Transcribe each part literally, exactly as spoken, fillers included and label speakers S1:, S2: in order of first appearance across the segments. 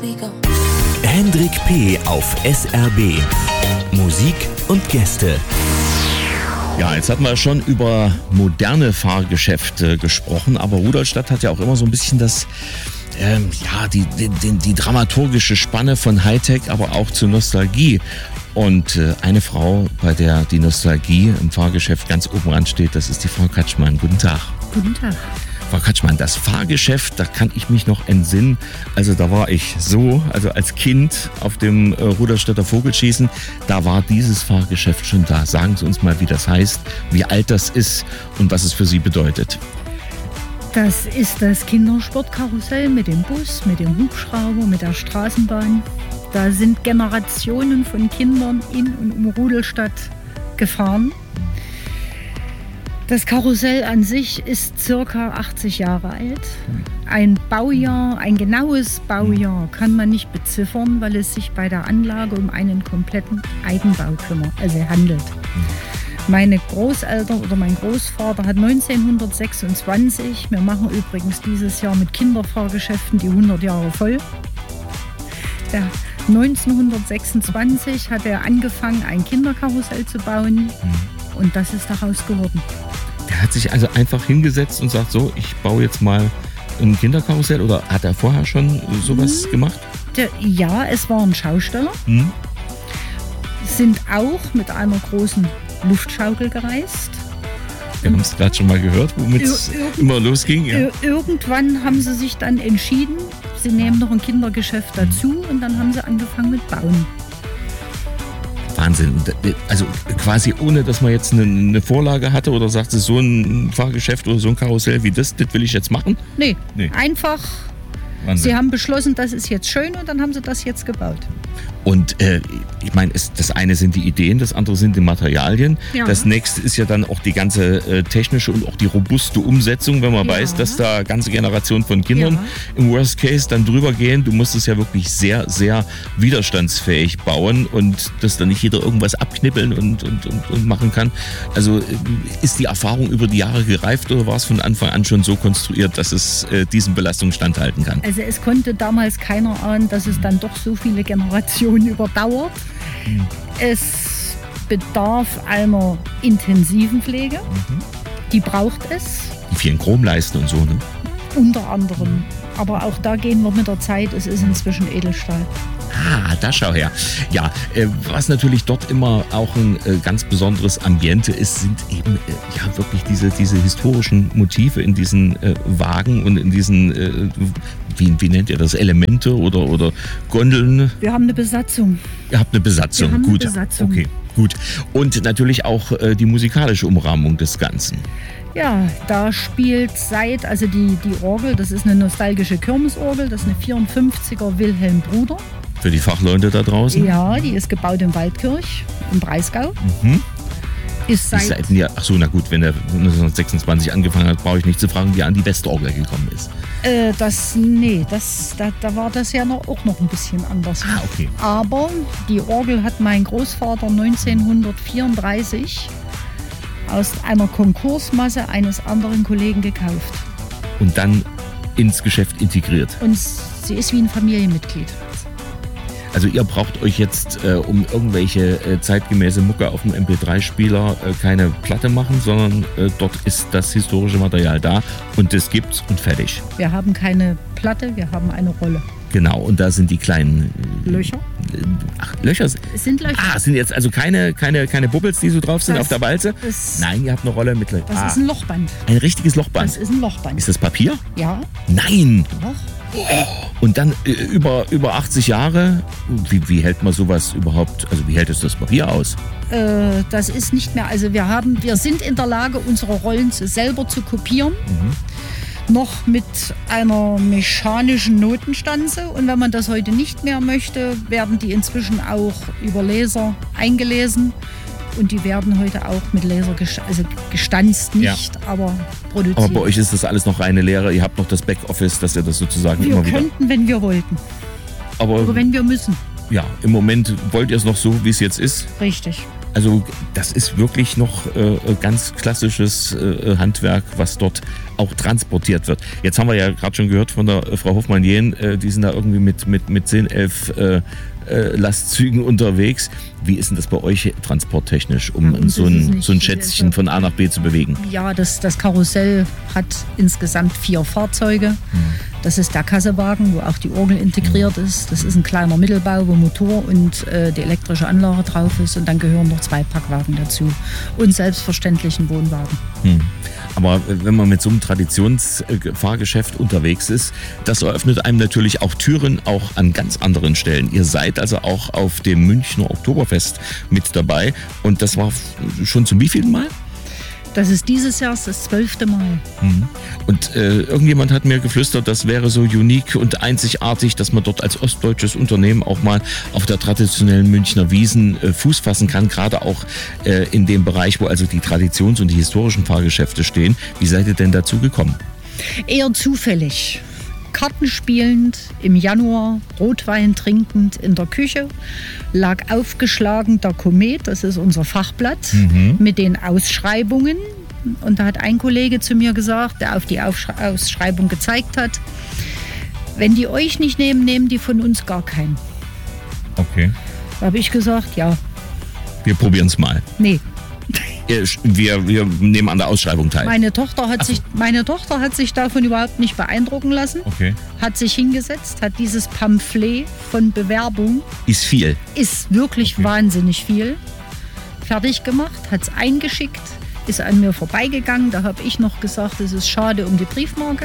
S1: we go.
S2: Hendrik P. auf S R B. Musik und Gäste.
S3: Ja, jetzt hatten wir schon über moderne Fahrgeschäfte gesprochen, aber Rudolstadt hat ja auch immer so ein bisschen das, ähm, ja, die, die, die, die dramaturgische Spanne von Hightech, aber auch zur Nostalgie. Und äh, eine Frau, bei der die Nostalgie im Fahrgeschäft ganz oben ansteht, das ist die Frau Katschmann. Guten Tag.
S4: Guten Tag.
S3: Frau Katschmann, das Fahrgeschäft, da kann ich mich noch entsinnen. Also da war ich so, also als Kind auf dem äh, Rudolstädter Vogelschießen, da war dieses Fahrgeschäft schon da. Sagen Sie uns mal, wie das heißt, wie alt das ist und was es für Sie bedeutet.
S4: Das ist das Kindersportkarussell mit dem Bus, mit dem Hubschrauber, mit der Straßenbahn. Da sind Generationen von Kindern in und um Rudolstadt gefahren. Das Karussell an sich ist circa achtzig Jahre alt. Ein Baujahr, ein genaues Baujahr kann man nicht beziffern, weil es sich bei der Anlage um einen kompletten Eigenbau kümmert, also handelt. Meine Großeltern oder mein Großvater hat neunzehnhundertsechsundzwanzig, wir machen übrigens dieses Jahr mit Kinderfahrgeschäften die hundert Jahre voll. Der neunzehnhundertsechsundzwanzig hat er angefangen, ein Kinderkarussell zu bauen und das ist daraus geworden.
S3: Der hat sich also einfach hingesetzt und sagt so, ich baue jetzt mal ein Kinderkarussell, oder hat er vorher schon sowas hm. gemacht?
S4: Der, ja, es waren Schausteller, hm. sind auch mit einer großen Luftschaukel gereist.
S3: Wir haben es gerade schon mal gehört, womit es immer losging. Ja.
S4: Irgendwann haben sie sich dann entschieden, sie nehmen noch ein Kindergeschäft dazu und dann haben sie angefangen mit Bauen.
S3: Wahnsinn. Also quasi ohne, dass man jetzt eine, eine Vorlage hatte oder sagte, so ein Fahrgeschäft oder so ein Karussell wie das, das will ich jetzt machen?
S4: Nee, nee. Einfach, Wahnsinn. Sie haben beschlossen, das ist jetzt schön und dann haben sie das jetzt gebaut.
S3: Und äh, ich meine, das eine sind die Ideen, das andere sind die Materialien. Ja. Das nächste ist ja dann auch die ganze äh, technische und auch die robuste Umsetzung, wenn man ja. weiß, dass da ganze Generationen von Kindern ja. im Worst Case dann drüber gehen. Du musst es ja wirklich sehr, sehr widerstandsfähig bauen und dass da nicht jeder irgendwas abknippeln und, und, und, und machen kann. Also äh, ist die Erfahrung über die Jahre gereift oder war es von Anfang an schon so konstruiert, dass es äh, diesen Belastungen standhalten kann?
S4: Also es konnte damals keiner ahnen, dass es dann doch so viele Generationen überdauert. Mhm. Es bedarf einer intensiven Pflege. Mhm. Die braucht es.
S3: Die vielen Chromleisten und so, ne?
S4: Unter anderem. Aber auch da gehen wir mit der Zeit. Es ist inzwischen Edelstahl.
S3: Ah, da schau her. Ja, äh, was natürlich dort immer auch ein äh, ganz besonderes Ambiente ist, sind eben äh, ja wirklich diese, diese historischen Motive in diesen äh, Wagen und in diesen, äh, wie, wie nennt ihr das, Elemente oder, oder Gondeln?
S4: Wir haben eine Besatzung.
S3: Ihr habt eine Besatzung,
S4: Wir haben
S3: gut.
S4: Eine Besatzung.
S3: Okay, gut. Und natürlich auch äh, die musikalische Umrahmung des Ganzen.
S4: Ja, da spielt seit, also die, die Orgel, das ist eine nostalgische Kirmesorgel, das ist eine vierundfünfziger Wilhelm Bruder.
S3: Für die Fachleute da draußen?
S4: Ja, die ist gebaut in Waldkirch, im Breisgau. Mhm. Ist seit...
S3: seit ja, ach so, na gut, wenn er neunzehnhundertsechsundzwanzig angefangen hat, brauche ich nicht zu fragen, wie er an die Westorgel gekommen ist.
S4: Äh, das, nee, das, da, da war das ja noch, auch noch ein bisschen anders.
S3: Ah, okay.
S4: Aber die Orgel hat mein Großvater neunzehnhundertvierunddreißig aus einer Konkursmasse eines anderen Kollegen gekauft.
S3: Und dann ins Geschäft integriert.
S4: Und sie ist wie ein Familienmitglied.
S3: Also ihr braucht euch jetzt, äh, um irgendwelche äh, zeitgemäße Mucke auf dem M P drei Spieler äh, keine Platte machen, sondern äh, dort ist das historische Material da und das gibt's und fertig.
S4: Wir haben keine Platte, wir haben eine Rolle.
S3: Genau, und da sind die kleinen...
S4: Äh, Löcher?
S3: Ach, Löcher?
S4: Es sind Löcher.
S3: Ah, es sind jetzt also keine, keine, keine Bubbles, die so drauf sind
S4: das
S3: auf der Walze? Nein, ihr habt eine Rolle mit...
S4: Das ah. ist ein Lochband.
S3: Ein richtiges Lochband?
S4: Das ist ein Lochband.
S3: Ist das Papier?
S4: Ja.
S3: Nein!
S4: Doch.
S3: Oh. Und dann äh, über, über achtzig Jahre, wie, wie hält man sowas überhaupt, also wie hält es das Papier aus?
S4: Äh, das ist nicht mehr, also wir haben, wir sind in der Lage, unsere Rollen selber zu kopieren. Mhm. Noch mit einer mechanischen Notenstanze. Und wenn man das heute nicht mehr möchte, werden die inzwischen auch über Laser eingelesen. Und die werden heute auch mit Laser gest- also gestanzt, nicht, ja. aber produziert.
S3: Aber bei euch ist das alles noch reine Lehre. Ihr habt noch das Backoffice, dass ihr das sozusagen
S4: wir
S3: immer wieder...
S4: Wir könnten, wenn wir wollten.
S3: Aber,
S4: aber wenn wir müssen.
S3: Ja, im Moment wollt ihr es noch so, wie es jetzt ist?
S4: Richtig.
S3: Also das ist wirklich noch äh, ganz klassisches äh, Handwerk, was dort auch transportiert wird. Jetzt haben wir ja gerade schon gehört von der äh, Frau Hoffmann-Jehn, äh, die sind da irgendwie mit, mit, mit zehn, elf äh, äh, Lastzügen unterwegs. Wie ist denn das bei euch transporttechnisch, um ja, so, ein, so ein Schätzchen von A nach B zu bewegen?
S4: Ja, das, das Karussell hat insgesamt vier Fahrzeuge. Hm. Das ist der Kassewagen, wo auch die Orgel integriert ist. Das ist ein kleiner Mittelbau, wo Motor und äh, die elektrische Anlage drauf ist. Und dann gehören noch zwei Packwagen dazu. Und selbstverständlich ein Wohnwagen.
S3: Hm. Aber wenn man mit so einem Traditionsfahrgeschäft unterwegs ist, das eröffnet einem natürlich auch Türen, auch an ganz anderen Stellen. Ihr seid also auch auf dem Münchner Oktoberfest mit dabei. Und das war schon zum wievielten Mal?
S4: Das ist dieses Jahr das zwölfte Mal.
S3: Mhm. Und äh, irgendjemand hat mir geflüstert, das wäre so unique und einzigartig, dass man dort als ostdeutsches Unternehmen auch mal auf der traditionellen Münchner Wiesn äh, Fuß fassen kann, gerade auch äh, in dem Bereich, wo also die Traditions- und die historischen Fahrgeschäfte stehen. Wie seid ihr denn dazu gekommen?
S4: Eher zufällig. Karten spielend, im Januar, Rotwein trinkend in der Küche, lag aufgeschlagen der Komet, das ist unser Fachblatt, mhm. mit den Ausschreibungen. Und da hat ein Kollege zu mir gesagt, der auf die Ausschreibung gezeigt hat, wenn die euch nicht nehmen, nehmen die von uns gar keinen.
S3: Okay.
S4: Da habe ich gesagt, ja.
S3: Wir probieren es mal.
S4: Nee.
S3: Wir, wir nehmen an der Ausschreibung teil.
S4: Meine Tochter, hat sich, meine Tochter hat sich davon überhaupt nicht beeindrucken lassen.
S3: Okay.
S4: Hat sich hingesetzt, hat dieses Pamphlet von Bewerbung.
S3: Ist viel.
S4: Ist wirklich okay. wahnsinnig viel. Fertig gemacht, hat es eingeschickt, ist an mir vorbeigegangen. Da habe ich noch gesagt, es ist schade um die Briefmarke.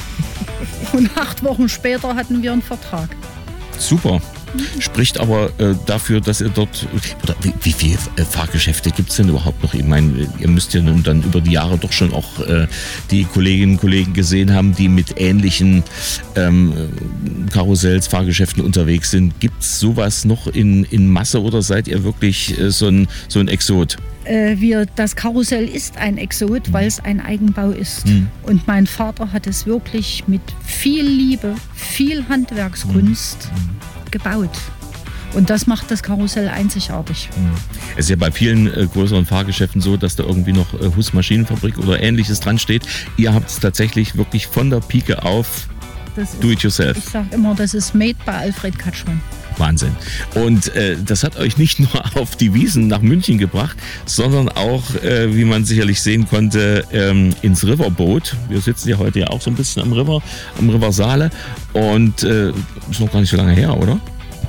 S4: Und acht Wochen später hatten wir einen Vertrag.
S3: Super. Spricht aber äh, dafür, dass ihr dort, oder wie, wie viele äh, Fahrgeschäfte gibt es denn überhaupt noch? Ich meine, ihr müsst ja nun dann über die Jahre doch schon auch äh, die Kolleginnen und Kollegen gesehen haben, die mit ähnlichen ähm, Karussells, Fahrgeschäften unterwegs sind. Gibt es sowas noch in, in Masse oder seid ihr wirklich äh, so, ein, so ein Exot?
S4: Äh, wir, das Karussell ist ein Exot, mhm. weil es ein Eigenbau ist. Mhm. Und mein Vater hat es wirklich mit viel Liebe, viel Handwerkskunst mhm. gebaut. Und das macht das Karussell einzigartig.
S3: Es ist ja bei vielen äh, größeren Fahrgeschäften so, dass da irgendwie noch äh, Huss Maschinenfabrik oder Ähnliches dran steht. Ihr habt es tatsächlich wirklich von der Pike auf do it yourself.
S4: Ich sage immer, das ist made bei Alfred Katschmann.
S3: Wahnsinn. Und äh, das hat euch nicht nur auf die Wiesn nach München gebracht, sondern auch, äh, wie man sicherlich sehen konnte, ähm, ins Riverboat. Wir sitzen ja heute ja auch so ein bisschen am River, am River Saale. Und äh, ist noch gar nicht so lange her, oder?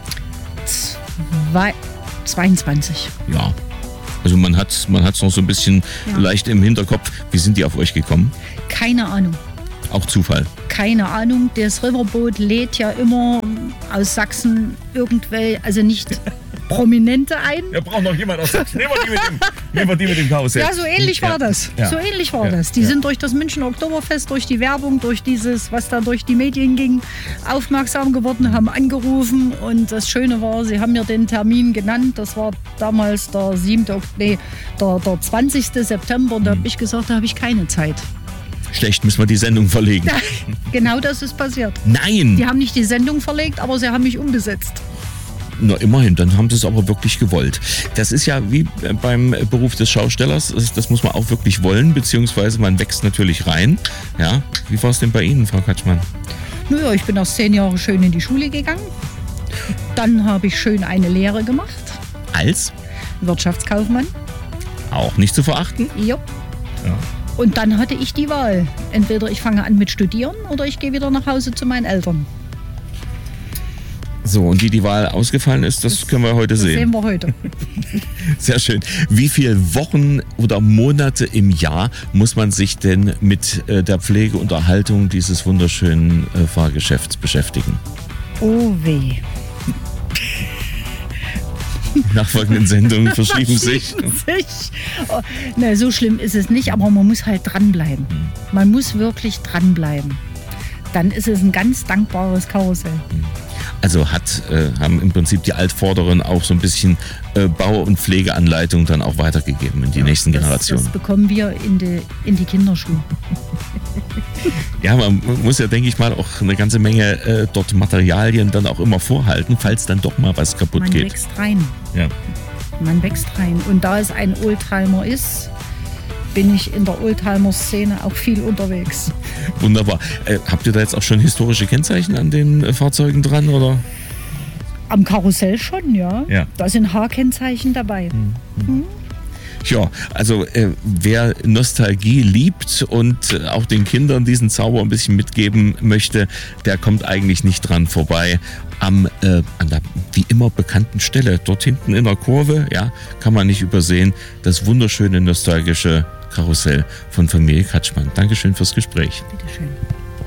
S4: Zwei, zweiundzwanzig.
S3: Ja. Also man hat man hat's noch so ein bisschen ja. leicht im Hinterkopf. Wie sind die auf euch gekommen?
S4: Keine Ahnung.
S3: Auch Zufall?
S4: Keine Ahnung. Das Riverboat lädt ja immer aus Sachsen irgendwelche, also nicht Prominente ein.
S3: Wir brauchen noch jemanden aus Sachsen. Nehmen wir die mit dem, nehmen wir die mit dem Karussell.
S4: Ja, so ähnlich war ja. das. Ja. So ähnlich war ja. das. Die ja. sind durch das Münchner Oktoberfest, durch die Werbung, durch dieses, was da durch die Medien ging, aufmerksam geworden, haben angerufen. Und das Schöne war, sie haben mir den Termin genannt. Das war damals der siebte Nee, der, der zwanzigste September. Und da habe ich gesagt, da habe ich keine Zeit.
S3: Schlecht, müssen wir die Sendung verlegen.
S4: Genau das ist passiert.
S3: Nein!
S4: Die haben nicht die Sendung verlegt, aber sie haben mich umbesetzt.
S3: Na immerhin, dann haben sie es aber wirklich gewollt. Das ist ja wie beim Beruf des Schaustellers, das, das muss man auch wirklich wollen, beziehungsweise man wächst natürlich rein. Ja, wie war es denn bei Ihnen, Frau Katschmann?
S4: Naja, ich bin erst zehn Jahre schön in die Schule gegangen. Dann habe ich schön eine Lehre gemacht.
S3: Als?
S4: Wirtschaftskaufmann.
S3: Auch nicht zu verachten?
S4: Jupp. Ja. Und dann hatte ich die Wahl. Entweder ich fange an mit Studieren oder ich gehe wieder nach Hause zu meinen Eltern.
S3: So, und wie die Wahl ausgefallen ist, das, das können wir heute
S4: das
S3: sehen.
S4: Das sehen wir heute.
S3: Sehr schön. Wie viele Wochen oder Monate im Jahr muss man sich denn mit äh, der Pflege und Erhaltung dieses wunderschönen äh, Fahrgeschäfts beschäftigen?
S4: Oh weh.
S3: Nachfolgenden Sendungen verschieben sich.
S4: sich. Oh, na, so schlimm ist es nicht, aber man muss halt dranbleiben. Man muss wirklich dranbleiben. Dann ist es ein ganz dankbares Karussell.
S3: Also hat, äh, haben im Prinzip die Altvorderen auch so ein bisschen äh, Bau- und Pflegeanleitung dann auch weitergegeben in die ja, nächsten
S4: das,
S3: Generationen.
S4: Das bekommen wir in die, in die Kinderschuhe.
S3: Ja, man muss ja, denke ich mal, auch eine ganze Menge äh, dort Materialien dann auch immer vorhalten, falls dann doch mal was kaputt
S4: man
S3: geht.
S4: Man wächst rein.
S3: Ja.
S4: man wächst rein. Und da es ein Oldtimer ist, bin ich in der Oldtimer-Szene auch viel unterwegs.
S3: Wunderbar. Äh, habt ihr da jetzt auch schon historische Kennzeichen an den äh, Fahrzeugen dran, oder?
S4: Am Karussell schon, ja.
S3: ja.
S4: Da sind H-Kennzeichen dabei.
S3: Mhm. Mhm. Ja, also äh, wer Nostalgie liebt und äh, auch den Kindern diesen Zauber ein bisschen mitgeben möchte, der kommt eigentlich nicht dran vorbei. Am, äh, an der wie immer bekannten Stelle, dort hinten in der Kurve, ja, kann man nicht übersehen, das wunderschöne nostalgische Karussell von Familie Katschmann. Dankeschön fürs Gespräch.
S4: Bitteschön.